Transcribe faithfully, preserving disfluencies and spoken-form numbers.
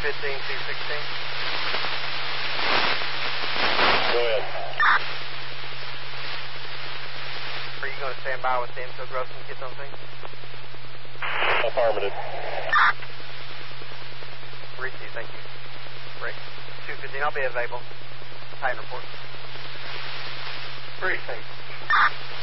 fifteen, two sixteen. Go ahead. Are you going to stand by with the info gross and get those things? Affirmative. Receive, thank you. Break. two fifteen, I'll be available. Titan report. Precinct.